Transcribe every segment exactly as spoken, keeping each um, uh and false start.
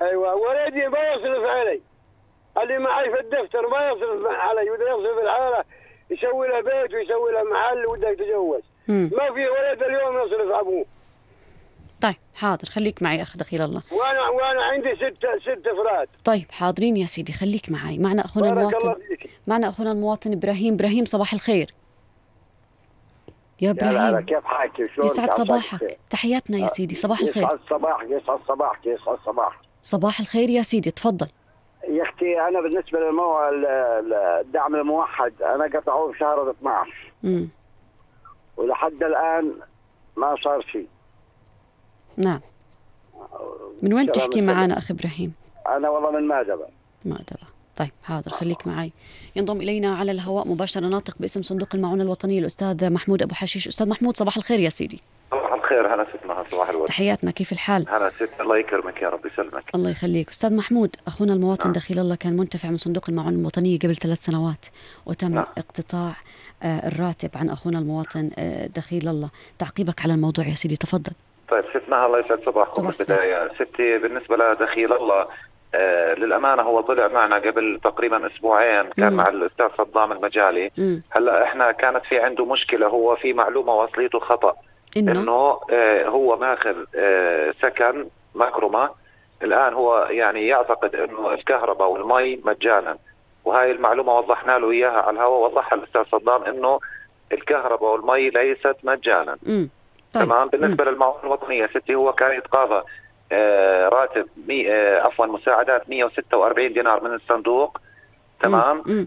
ايوه ولدي ما يصرف علي، اللي معي في الدفتر ما يصرف علي، وده يصرف الحاله يسوي له بيت ويسوي له محل وده يتجوز. مم. ما في ولد اليوم يصرف ابوه. طيب حاضر، خليك معي أخ دخيل الله. وانا وانا عندي ست ست افراد. طيب حاضرين يا سيدي، خليك معي. معنا أخونا بارك المواطن الله فيك. معنا أخونا المواطن إبراهيم. إبراهيم صباح الخير يا يا إبراهيم. كيف حالك؟ شلونك؟ يسعد صباحك، تحياتنا يا سيدي. صباح الخير. يسعد صباحك، يسعد صباحك، يسعد صباحك. صباح الخير يا سيدي، تفضل. يا اختي انا بالنسبه للموضوع الدعم الموحد انا قطعوه بشهر اثناشر امم ولحد الان ما صار شيء. نعم. من وين تحكي معنا أخ إبراهيم؟ انا والله من مادبه. مادبه. طيب حاضر، خليك معي. ينضم إلينا على الهواء مباشرة ناطق باسم صندوق المعونة الوطنية الأستاذ محمود أبو حشيش. أستاذ محمود صباح الخير يا سيدي. صباح الخير. هلا ستنا، صباح الورد. تحياتنا، كيف الحال؟ هلا ست، الله يكرمك يا رب يسلمك. الله يخليك. أستاذ محمود، أخونا المواطن نعم. دخيل الله كان منتفع من صندوق المعونة الوطنية قبل ثلاث سنوات وتم نعم. اقتطاع آه الراتب عن أخونا المواطن آه دخيل الله. تعقيبك على الموضوع يا سيدي، تفضل. طيب ستنا، الله يسعد صباحكم. بالبداية ستي، بالنسبة لدخيل الله آه للأمانة هو طلع معنا قبل تقريبا أسبوعين، كان مم. مع الأستاذ صدام المجالي. مم. هلا احنا كانت في عنده مشكلة، هو في معلومة وصلته خطأ إنه, إنه آه هو ماخذ آه سكن مكرمة. الآن هو يعني يعتقد إنه الكهرباء والمي مجانا، وهاي المعلومة وضحنا له إياها على الهواء، وضحها الأستاذ صدام إنه الكهرباء والمي ليست مجانا. مم. طيب. تمام. بالنسبة للمعونة الوطنية ستي، هو كان يتقاضى آه راتب مي آه عفوا مساعدات مئة وستة وأربعين دينار من الصندوق. تمام.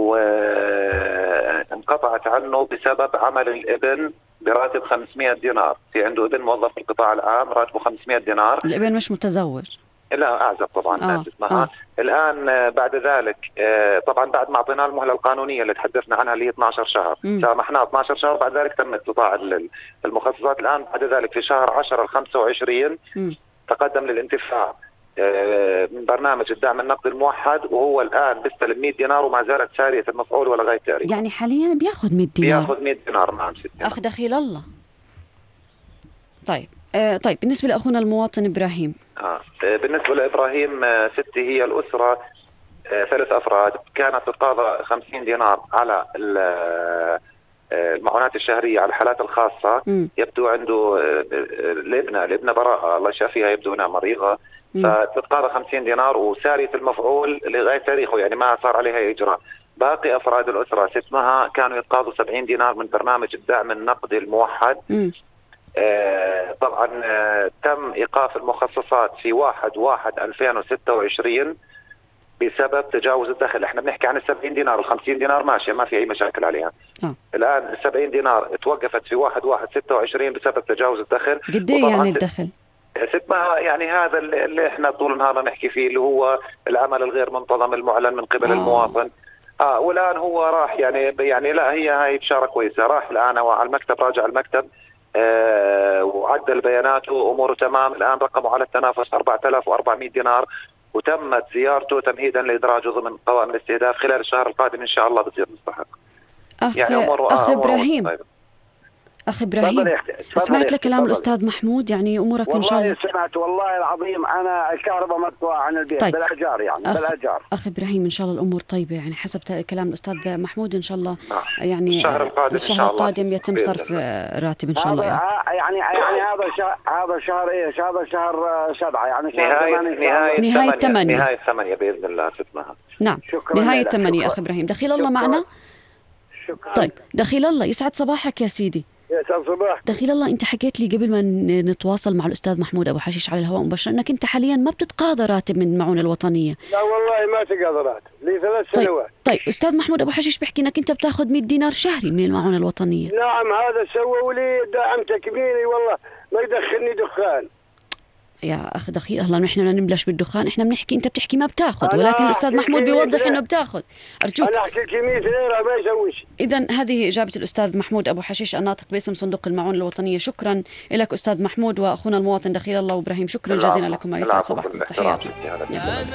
وانقطعت عنه بسبب عمل الابن براتب خمسمئة دينار. في عنده ابن موظف في القطاع العام راتبه خمسمئة دينار. الابن مش متزوج؟ لا، اعزب طبعا. آه. اسمها آه. الان آه بعد ذلك آه طبعا بعد ما اعطيناه المهله القانونيه اللي تحدثنا عنها اللي هي اثني عشر شهر، سامحناه اثني عشر شهر، بعد ذلك تم اقتطاع المخصصات. الان بعد ذلك في شهر عشرة الخمسة وعشرين م. تقدم للانتفاع من برنامج الدعم النقدي الموحد، وهو الآن بيستلم مئة دينار وما زالت سارية المفعول ولا غير تاريخ. يعني حاليا بياخذ مئة دينار؟ بياخذ مئة دينار. نعم ستي. أخ دخيل الله. طيب آه طيب بالنسبة لأخونا المواطن إبراهيم. آه. بالنسبة لإبراهيم آه ستي، هي الأسرة آه ثلاث أفراد، كانت تتقاضى خمسين دينار على المعونات الشهرية على الحالات الخاصة. م. يبدو عنده الابنة الابنة براءة الله يشافيها، يبدو انها مريضة، فتتقاضى خمسين دينار وسارية المفعول لغاية تاريخه، يعني ما صار عليها إجراء. باقي أفراد الأسرة ستمها كانوا يتقاضوا سبعين دينار من برنامج الدعم النقدي الموحد. آه طبعا آه تم إيقاف المخصصات في واحد واحد ألفين وستة وعشرين بسبب تجاوز الدخل. احنا بنحكي عن السبعين دينار، الخمسين دينار ماشية ما في أي مشاكل عليها. أوه. الآن السبعين دينار توقفت في واحد واحد ستة وعشرين بسبب تجاوز الدخل. قد ايه يعني الدخل؟ ستما يعني هذا اللي احنا طول النهار نحكي فيه، اللي هو العمل الغير منتظم المعلن من قبل أوه. المواطن. اه والآن هو راح يعني يعني لا هي هاي بشارة كويسة، راح الآن على المكتب، راجع المكتب آه وعدل بياناته، أموره تمام. الآن رقمه على التنافس أربعة آلاف وأربعمئة دينار، وتمت زيارته تمهيدا لإدراجه ضمن قوائم الاستهداف. خلال الشهر القادم إن شاء الله بتصير مستحق. أخ يعني أمور أخ أمور إبراهيم أمور أخ إبراهيم سمعت لك كلام الأستاذ محمود، يعني أمورك إن شاء الله. والله سمعت، والله العظيم أنا الكهرباء مقطوعة عن البيت. طيب. بالأجار يعني أخ بالأجار. أخ إبراهيم إن شاء الله الأمور طيبة، يعني حسب كلام الأستاذ محمود إن شاء الله. يعني الشهر القادم الشهر القادم يتم صرف راتب إن شاء الله. يعني يعني هذا شهر هذا شهر إيش؟ هذا شهر سبعة، يعني شهر نهاية نهاية نهاية ثمانية نهاية ثمانية بإذن الله ستمها. نعم نهاية ثمانية. أخ إبراهيم دخيل الله معنا. شكرا. طيب دخيل الله يسعد صباحك يا سيدي. يسعد صباحك. دخيل الله، انت حكيت لي قبل ما نتواصل مع الاستاذ محمود ابو حشيش على الهواء مباشره انك انت حاليا ما بتتقاضى راتب من المعونه الوطنيه. لا والله ما تقاضى راتب لي ثلاث طيب. سنوات. طيب استاذ محمود ابو حشيش بيحكي انك انت بتاخذ مئة دينار شهري من المعونه الوطنيه. نعم هذا سووا لي دعم تكميلي، والله ما يدخلني دخان. يا اخ دخيل الله، نحن لا نبلش بالدخان، احنا بنحكي انت بتحكي ما بتاخذ، ولكن الاستاذ محمود بيوضح انه بتاخذ. ارجوك انا احكي لك مئة ليره ما يسوي شيء. اذا هذه اجابه الاستاذ محمود ابو حشيش الناطق باسم صندوق المعونه الوطنيه. شكرا لك استاذ محمود، واخونا المواطن دخيل الله وابراهيم، شكرا جزيلا لكم. يسعد صباحكم. تحياتي.